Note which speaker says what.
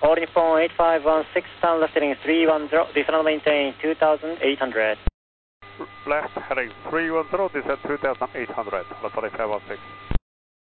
Speaker 1: All Nippon 8516, stand left heading 310, descend maintain 2800.
Speaker 2: Left heading 310, descend 2800, Honda 4516.